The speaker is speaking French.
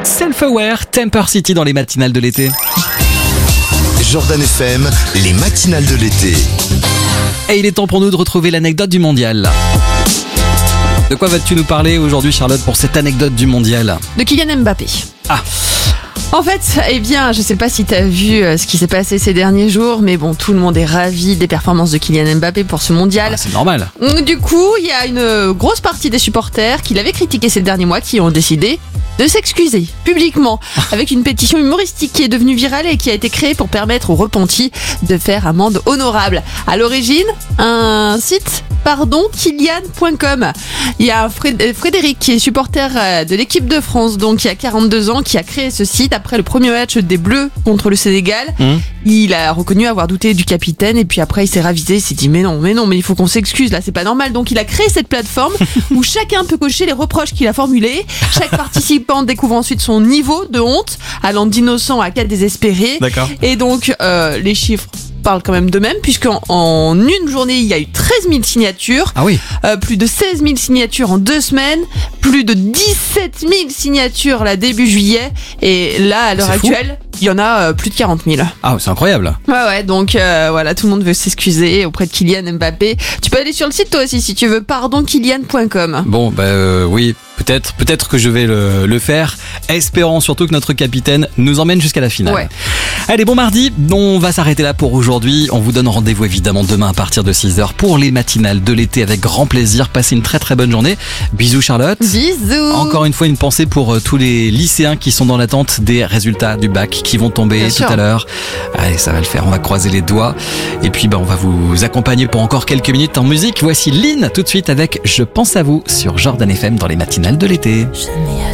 Self-Aware, Temper City dans les matinales de l'été. Jordan FM, les matinales de l'été. Et il est temps pour nous de retrouver l'anecdote du mondial. De quoi vas-tu nous parler aujourd'hui, Charlotte, pour cette anecdote du mondial? De Kylian Mbappé. Ah. En fait, je sais pas si t'as vu ce qui s'est passé ces derniers jours, mais bon, tout le monde est ravi des performances de Kylian Mbappé pour ce mondial. Ah, c'est normal. Du coup, il y a une grosse partie des supporters qui l'avaient critiqué ces derniers mois qui ont décidé de s'excuser publiquement avec une pétition humoristique qui est devenue virale et qui a été créée pour permettre aux repentis de faire amende honorable. À l'origine, un site pardonkylian.com. Il y a Frédéric qui est supporter de l'équipe de France, donc qui a 42 ans, qui a créé ce site après le premier match des Bleus contre le Sénégal. Il a reconnu avoir douté du capitaine et puis après il s'est ravisé, il s'est dit mais non, mais il faut qu'on s'excuse là, c'est pas normal. Donc il a créé cette plateforme où chacun peut cocher les reproches qu'il a formulés. Chaque participant découvre ensuite son niveau de honte, allant d'innocent à cas désespéré. D'accord. Et donc les chiffres parlent quand même d'eux-mêmes, puisqu'en une journée il y a eu 13 000 signatures. Ah oui. Plus de 16 000 signatures en 2 semaines, plus de 17 000 signatures là début juillet, et là à l'heure C'est fou. actuelle il y en a plus de 40 000. Ah, c'est incroyable. Ouais, donc voilà, tout le monde veut s'excuser auprès de Kylian Mbappé. Tu peux aller sur le site toi aussi si tu veux, pardonkylian.com. Bon, oui, peut-être que je vais le faire. Espérons surtout que notre capitaine nous emmène jusqu'à la finale. Ouais. Allez, bon mardi, on va s'arrêter là pour aujourd'hui. On vous donne rendez-vous évidemment demain à partir de 6h pour les matinales de l'été avec grand plaisir. Passez une très très bonne journée. Bisous Charlotte. Bisous. Encore une fois, une pensée pour tous les lycéens qui sont dans l'attente des résultats du bac qui vont tomber Bien tout sûr. à l'heure. Allez, ça va le faire, on va croiser les doigts. Et puis on va vous accompagner pour encore quelques minutes en musique. Voici Lynn tout de suite avec Je pense à vous sur Jordan FM dans les matinales de l'été.